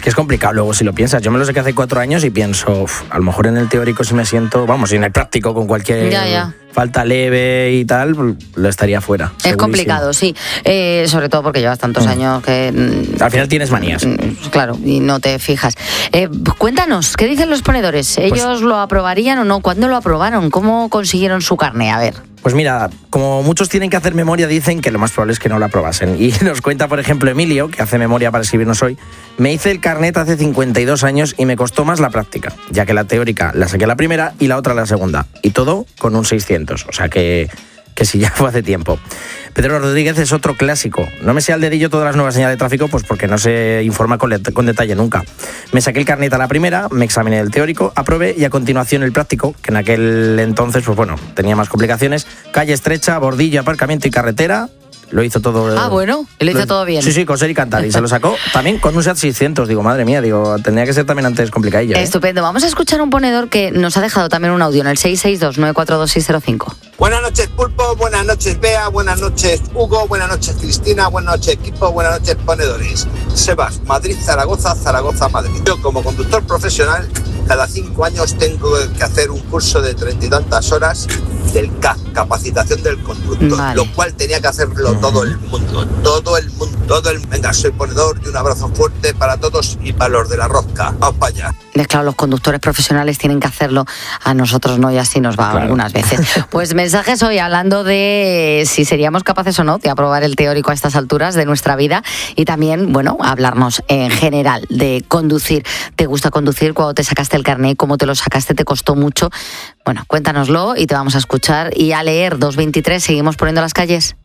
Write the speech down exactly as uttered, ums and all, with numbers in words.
que es complicado luego si lo piensas. Yo me lo saqué hace cuatro años y pienso, uf, a lo mejor en el teórico si me siento, vamos, y en el práctico con cualquier ya, ya. falta leve y tal, lo estaría fuera. Es segurísimo. complicado, sí. Eh, sobre todo porque llevas tantos mm. años que... Mm, Al final tienes manías. Mm, claro, y no te fijas. Eh, cuéntanos, ¿qué dicen los ponedores? ¿Ellos pues, lo aprobarían o no? ¿Cuándo lo aprobaron? ¿Cómo consiguieron su carné? A ver... Pues mira, como muchos tienen que hacer memoria, dicen que lo más probable es que no la aprobasen. Y nos cuenta, por ejemplo, Emilio, que hace memoria para escribirnos hoy, me hice el carnet hace cincuenta y dos años y me costó más la práctica, ya que la teórica la saqué la primera y la otra la segunda. Y todo con un seiscientos, o sea que, que sí, ya fue hace tiempo. Pedro Rodríguez es otro clásico. No me sé al dedillo todas las nuevas señales de tráfico, pues porque no se informa con, let- con detalle nunca. Me saqué el carnet a la primera, me examiné el teórico, aprobé y a continuación el práctico, que en aquel entonces, pues bueno, tenía más complicaciones. Calle estrecha, bordillo, aparcamiento y carretera. Lo hizo todo... Ah, bueno, lo hizo lo, todo bien. Sí, sí, coser y cantar. Y se lo sacó también con un SEAT seiscientos. Digo, madre mía, digo, tendría que ser también antes complicadillo. ¿eh? Estupendo. Vamos a escuchar un ponedor que nos ha dejado también un audio en el seis seis dos, nueve cuatro dos, seis cero cinco. Buenas noches, Pulpo. Buenas noches, Bea. Buenas noches, Hugo. Buenas noches, Cristina. Buenas noches, equipo. Buenas noches, ponedores. Sebas, Madrid, Zaragoza, Zaragoza, Madrid. Yo, como conductor profesional, cada cinco años tengo que hacer un curso de treinta y tantas horas del C A C, capacitación del conductor, vale. Lo cual tenía que hacerlo todo el mundo, todo el mundo, todo el... Venga, soy ponedor y un abrazo fuerte para todos y para los de la rosca. Vamos para allá. Claro, los conductores profesionales tienen que hacerlo, a nosotros no, y así nos va claro. algunas veces. Pues mensajes hoy hablando de si seríamos capaces o no de aprobar el teórico a estas alturas de nuestra vida y también, bueno, hablarnos en general de conducir. ¿Te gusta conducir? ¿Cuándo te sacaste el carnet? ¿Cómo te lo sacaste? ¿Te costó mucho? Bueno, cuéntanoslo y te vamos a escuchar y a leer. Dos veintitrés, seguimos poniendo las calles.